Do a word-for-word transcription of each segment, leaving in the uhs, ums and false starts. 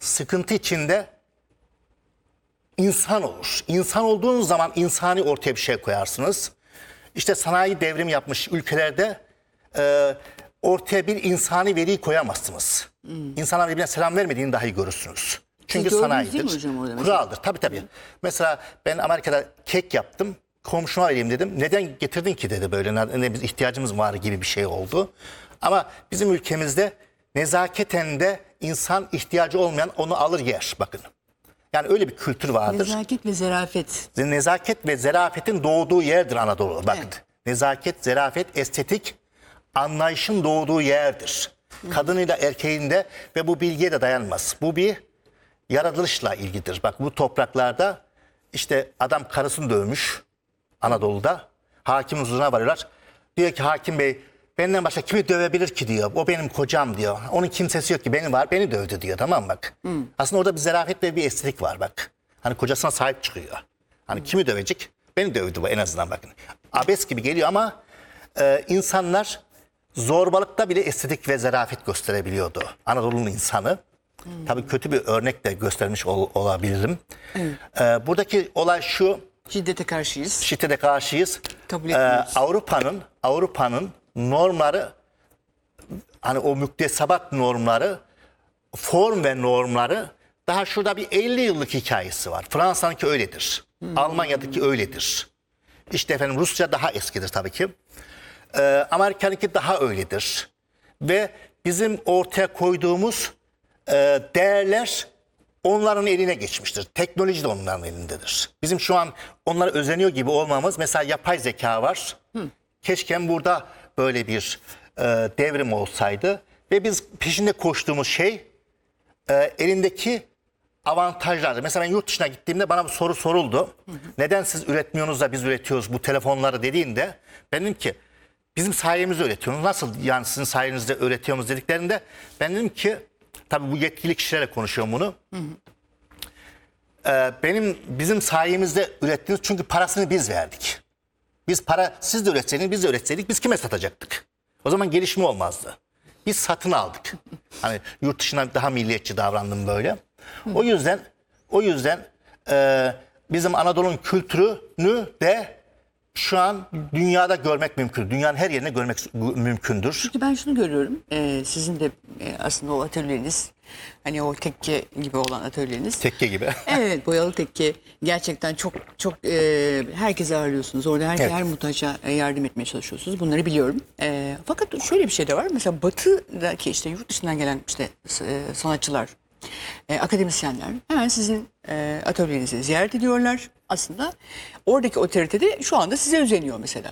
sıkıntı içinde insan olur. İnsan olduğunuz zaman insani ortaya bir şey koyarsınız. İşte sanayi devrim yapmış ülkelerde e, ortaya bir insani veriyi koyamazsınız. Hmm. İnsanlar birbirine selam vermediğini dahi görürsünüz. Çünkü Siz sanayidir. Hocam, kuraldır. Tabii tabii. Hmm. Mesela ben Amerika'da kek yaptım. Komşuma vereyim dedim. Neden getirdin ki dedi böyle. Ne, biz ihtiyacımız var gibi bir şey oldu. Ama bizim ülkemizde nezaketen de insan ihtiyacı olmayan onu alır yer. Bakın. Yani öyle bir kültür vardır. Nezaket ve zarafet. Nezaket ve zarafetin doğduğu yerdir Anadolu. Bakın. Evet. Nezaket, zarafet, estetik anlayışın doğduğu yerdir. Hı. Kadınıyla erkeğinde ve bu bilgiye de dayanmaz. Bu bir yaratılışla ilgidir. Bak bu topraklarda işte adam karısını dövmüş Anadolu'da. Hakim huzuruna varıyorlar. Diyor ki hakim bey benden başka kimi dövebilir ki diyor. O benim kocam diyor. Onun kimsesi yok ki benim var beni dövdü diyor, tamam mı bak. Hmm. Aslında orada bir zarafet ve bir estetik var bak. Hani kocasına sahip çıkıyor. Hani hmm. kimi dövecek? Beni dövdü bu en azından bakın. Abes gibi geliyor ama e, insanlar zorbalıkta bile estetik ve zarafet gösterebiliyordu. Anadolu'nun insanı. Hmm. Tabii kötü bir örnek de göstermiş ol, olabilirim. Hmm. E, buradaki olay şu. Şiddete karşıyız. Şiddete karşıyız. Kabul ee, Avrupa'nın Avrupa'nın normları, hani o müktesebat normları, form ve normları daha şurada bir elli yıllık hikayesi var. Fransa'nınki öyledir. Hmm. Almanya'daki öyledir. İşte efendim Rusya daha eskidir tabii ki. Ee, Amerika'nınki daha öyledir. Ve bizim ortaya koyduğumuz e, değerler onların eline geçmiştir. Teknoloji de onların elindedir. Bizim şu an onlara özeniyor gibi olmamız, mesela yapay zeka var. Hı. Keşke burada böyle bir e, devrim olsaydı ve biz peşinde koştuğumuz şey e, elindeki avantajlardı. Mesela ben yurt dışına gittiğimde bana bu soru soruldu. Hı hı. Neden siz üretmiyorsunuz da biz üretiyoruz bu telefonları dediğinde ben dedim ki bizim sayemizde üretiyorsunuz. Nasıl yani sizin sayenizde üretiyorsunuz dediklerinde ben dedim ki tabii bu yetkili kişilerle konuşuyorum bunu. Hı hı. Ee, benim bizim sayemizde ürettiniz çünkü parasını biz verdik. Biz para siz de üretseydiniz biz de üretseydik biz kime satacaktık? O zaman gelişme olmazdı. Biz satın aldık. Hani yurt dışına daha milliyetçi davrandım böyle. Hı. O yüzden o yüzden e, bizim Anadolu'nun kültürünü de şu an dünyada görmek mümkün. Dünyanın her yerine görmek mümkündür. Çünkü ben şunu görüyorum. E, sizin de e, aslında o atölyeniz, hani o tekke gibi olan atölyeniz. Tekke gibi. Evet, boyalı tekke. Gerçekten çok çok e, herkese ağırlıyorsunuz. Orada her, evet. her muhtaça yardım etmeye çalışıyorsunuz. Bunları biliyorum. E, fakat şöyle bir şey de var. Mesela Batı'daki işte yurt dışından gelen işte e, sanatçılar, e, akademisyenler hemen sizin e, atölyenizi ziyaret ediyorlar. Aslında oradaki otorite de şu anda size özeniyor mesela.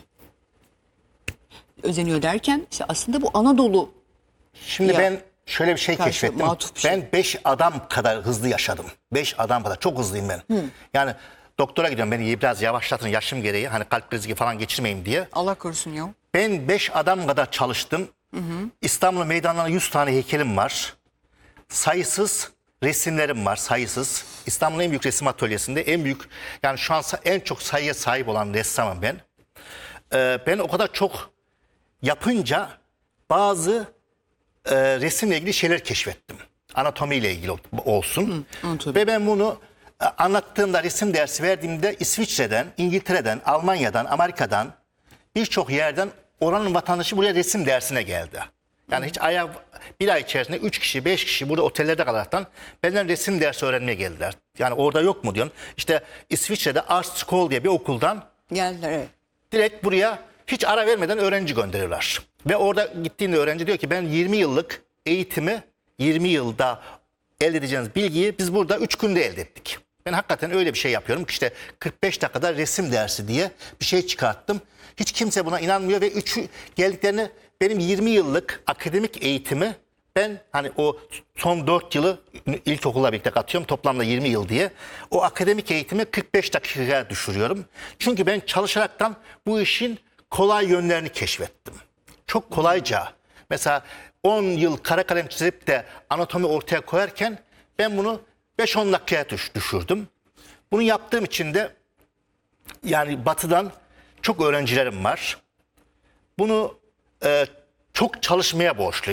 Özeniyor derken işte aslında bu Anadolu. Şimdi ben şöyle bir şey keşfettim. Bir şey. Ben beş adam kadar hızlı yaşadım. Beş adam kadar. Çok hızlıyım ben. Hı. Yani doktora gidiyorum. Beni biraz yavaşlatın yaşım gereği. Hani kalp krizi falan geçirmeyeyim diye. Allah korusun ya. Ben beş adam kadar çalıştım. Hı hı. İstanbul meydanlarında yüz tane heykelim var. Sayısız resimlerim var, sayısız. İstanbul'un en büyük resim atölyesinde en büyük, yani şu an en çok sayıya sahip olan ressamım ben. Ee, ben o kadar çok yapınca bazı e, resimle ilgili şeyler keşfettim. Anatomiyle ilgili olsun. Hı, ve ben bunu e, anlattığımda, resim dersi verdiğimde İsviçre'den, İngiltere'den, Almanya'dan, Amerika'dan birçok yerden oranın vatandaşı buraya resim dersine geldi. Yani hiç aya, bir ay içerisinde üç kişi, beş kişi burada otellerde kalaraktan benden resim dersi öğrenmeye geldiler. Yani orada yok mu diyorsun. İşte İsviçre'de Art School diye bir okuldan geldiler. Evet. Direkt buraya hiç ara vermeden öğrenci gönderiyorlar. Ve orada gittiğinde öğrenci diyor ki ben yirmi yıllık eğitimi, yirmi yılda elde edeceğiniz bilgiyi biz burada üç günde elde ettik. Ben hakikaten öyle bir şey yapıyorum ki işte kırk beş dakikada resim dersi diye bir şey çıkarttım. Hiç kimse buna inanmıyor ve üçü geldiklerini benim yirmi yıllık akademik eğitimi ben hani o son dört yılı ilkokulla birlikte katıyorum toplamda yirmi yıl diye. O akademik eğitimi kırk beş dakikaya düşürüyorum. Çünkü ben çalışaraktan bu işin kolay yönlerini keşfettim. Çok kolayca. Mesela on yıl kara kalem çizip de anatomi ortaya koyarken ben bunu beş on dakikaya düşürdüm. Bunu yaptığım için de yani Batı'dan çok öğrencilerim var. Bunu e, çok çalışmaya borçluyum.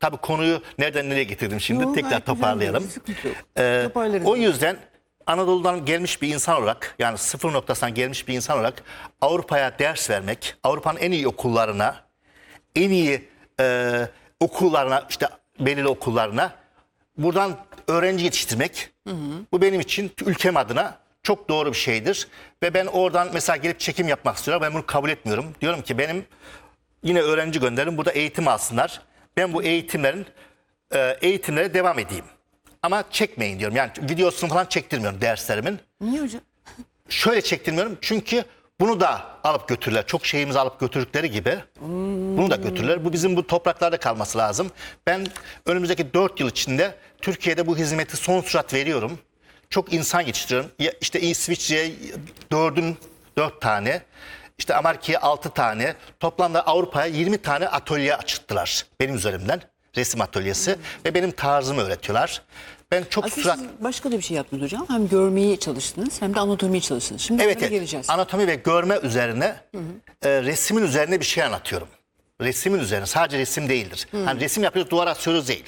Tabii konuyu nereden nereye getirdim şimdi Yok, tekrar gayet güzel toparlayalım. bir sıkıntı yok. Ee, Toparlarız. o yüzden Anadolu'dan gelmiş bir insan olarak, yani sıfır noktasından gelmiş bir insan olarak Avrupa'ya ders vermek, Avrupa'nın en iyi okullarına, en iyi e, okullarına, işte belirli okullarına buradan öğrenci yetiştirmek, hı hı. bu benim için ülkem adına çok doğru bir şeydir. Ve ben oradan mesela gelip çekim yapmak istiyorum. Ben bunu kabul etmiyorum. Diyorum ki benim yine öğrenci gönderin, burada eğitim alsınlar. Ben bu eğitimlerin e, eğitimlere devam edeyim. Ama çekmeyin diyorum. Yani videosunu falan çektirmiyorum derslerimin. Niye hocam? Şöyle çektirmiyorum çünkü bunu da alıp götürürler. Çok şeyimizi alıp götürdükleri gibi Hmm. bunu da götürürler. Bu bizim bu topraklarda kalması lazım. Ben önümüzdeki dört yıl içinde Türkiye'de bu hizmeti son sürat veriyorum. Çok insan yetiştiriyorum. Ya İşte İsviçre'ye dördün dört tane, işte Amerika'ya altı tane, toplamda Avrupa'ya yirmi tane atölye açtılar benim üzerimden. Resim atölyesi ve benim tarzımı öğretiyorlar. Ben çok Aslında sürat... siz başka da bir şey yaptınız hocam. Hem görmeyi çalıştınız hem de anatomiyi çalıştınız. Şimdi Evet, bunlara evet. geleceğiz. Anatomi ve görme üzerine e, resmin üzerine bir şey anlatıyorum. Resmin üzerine, sadece resim değildir. Hani resim yapıyoruz, duvara asıyoruz değil.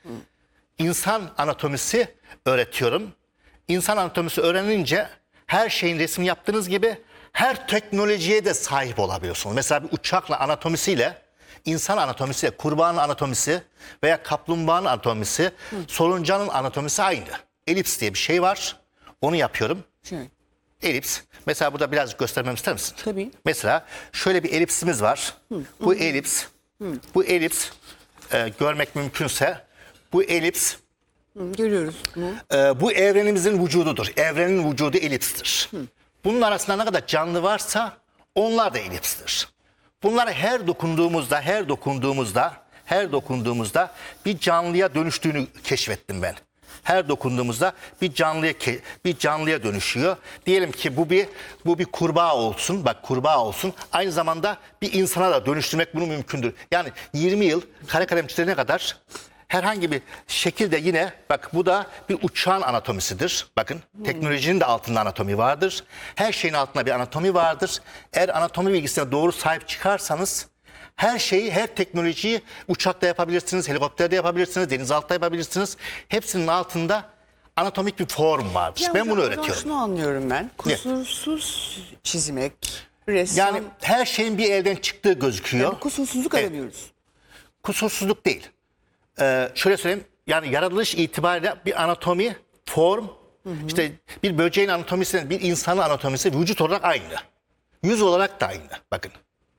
İnsan anatomisi öğretiyorum. İnsan anatomisi öğrenince her şeyin resmi yaptığınız gibi her teknolojiye de sahip olabiliyorsunuz. Mesela bir uçakla anatomisiyle, insan anatomisiyle, kurbağanın anatomisi veya kaplumbağanın anatomisi, soluncanın anatomisi aynı. Elips diye bir şey var. Onu yapıyorum. Şöyle. Elips. Mesela burada biraz göstermemi ister misin? Tabii. Mesela şöyle bir elipsimiz var. Bu elips, bu elips e, görmek mümkünse bu elips Hı, görüyoruz bunu. e, bu evrenimizin vücududur. Evrenin vücudu elipstir. Bunun arasında ne kadar canlı varsa onlar da elipstir. Bunlara her dokunduğumuzda, her dokunduğumuzda, her dokunduğumuzda bir canlıya dönüştüğünü keşfettim ben. Her dokunduğumuzda bir canlıya bir canlıya dönüşüyor. Diyelim ki bu bir bu bir kurbağa olsun. Bak kurbağa olsun. Aynı zamanda bir insana da dönüştürmek bunu mümkündür. Yani yirmi yıl kare kalem çizene kadar herhangi bir şekilde yine bak bu da bir uçağın anatomisidir. Bakın teknolojinin de altında anatomi vardır. Her şeyin altında bir anatomi vardır. Eğer anatomi bilgisine doğru sahip çıkarsanız her şeyi, her teknolojiyi uçakta yapabilirsiniz, helikopterde yapabilirsiniz, denizaltıda yapabilirsiniz. Hepsinin altında anatomik bir form vardır. Ya ben hocam, bunu o zaman öğretiyorum. Şunu anlıyorum ben. Kusursuz çizmek, ressam. Yani her şeyin bir elden çıktığı gözüküyor. Yani kusursuzluk Evet. aramıyoruz. Kusursuzluk değil. Ee, şöyle söyleyeyim. Yani yaratılış itibariyle bir anatomi, form, işte bir böceğin anatomisi, bir insanın anatomisi vücut olarak aynı. Yüz olarak da aynı. Bakın.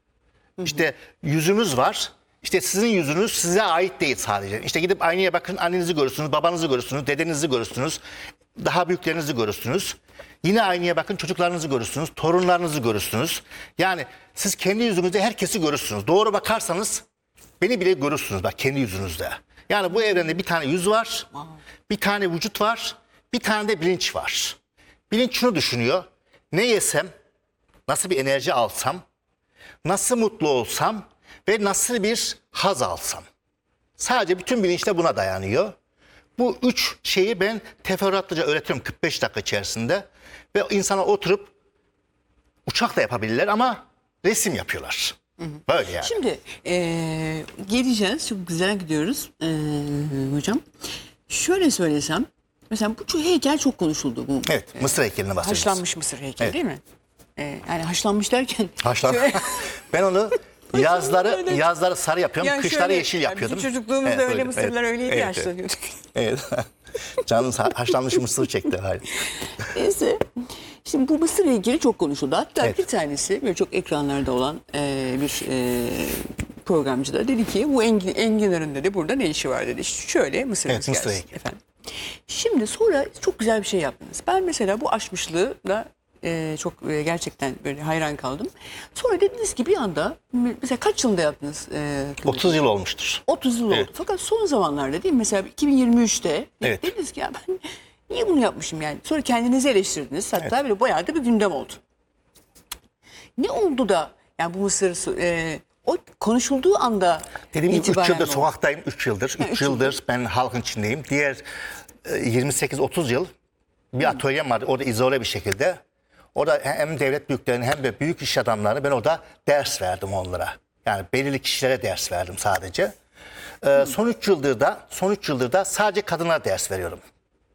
İşte yüzümüz var. İşte sizin yüzünüz size ait değil sadece. İşte gidip aynaya bakın, annenizi görürsünüz, babanızı görürsünüz, dedenizi görürsünüz, daha büyüklerinizi görürsünüz. Yine aynaya bakın, çocuklarınızı görürsünüz, torunlarınızı görürsünüz. Yani siz kendi yüzünüzde herkesi görürsünüz. Doğru bakarsanız beni bile görürsünüz bak kendi yüzünüzde. Yani bu evrende bir tane yüz var, bir tane vücut var, bir tane de bilinç var. Bilinç şunu düşünüyor. Ne yesem, nasıl bir enerji alsam, nasıl mutlu olsam ve nasıl bir haz alsam. Sadece bütün bilinç de buna dayanıyor. Bu üç şeyi ben teferruatlıca öğretiyorum kırk beş dakika içerisinde. Ve insana oturup uçak da yapabilirler ama resim yapıyorlar. Böyle yani. Şimdi eee, geleceğiz. Çok güzel gidiyoruz eee, hocam. Şöyle söylesem. Mesela bu heykel çok konuşuldu. Bu, Evet, Mısır heykeline bahsediyoruz. haşlanmış mısır heykeli Evet. değil mi? Eee, yani haşlanmış derken. Haşlan. şöyle- Ben onu yazları öyle. yazları sarı yapıyorum, Yani kışları şöyle, yeşil yani yapıyordum. bizim çocukluğumuzda Evet, öyle öyle, mısırlar evet. öyleydi Evet, ya evet. haşlanıyorduk. Evet. Canım haşlanmış mısır çekti. Hayır. Neyse. Şimdi bu mısır heykeli çok konuşuldu. Hatta Evet. bir tanesi böyle çok ekranlarda olan eee, bir eee, programcı da dedi ki bu engin, enginarın dedi burada ne işi var dedi. İşte şöyle mısırımız Evet, mısır gelsin heykeli. efendim. Şimdi sonra çok güzel bir şey yaptınız. Ben mesela bu aşmışlığı da eee, çok eee, gerçekten böyle hayran kaldım. Sonra dediniz ki bir anda mesela kaç yılında yaptınız? eee, otuz yıl olmuştur. otuz yıl Evet. oldu. Fakat son zamanlarda değil mi? Mesela iki bin yirmi üçte Evet. dediniz ki ya ben niye bunu yapmışım yani? Sonra kendinizi eleştirdiniz. Hatta böyle bayağı da bir gündem oldu. Ne oldu da yani bu Mısır e, o konuşulduğu anda Dediğim gibi üç itibaren yıldır mi oldu? sokaktayım. üç yıldır. üç üç yıldır ben halkın içindeyim. Diğer e, yirmi sekiz otuz yıl bir atölyem vardı. Orada izole bir şekilde. Orada hem devlet büyüklerine hem de büyük iş adamlarına ben orada ders verdim onlara. Yani belirli kişilere ders verdim sadece. Ee, son üç yıldır da son üç yıldır da sadece kadına ders veriyorum.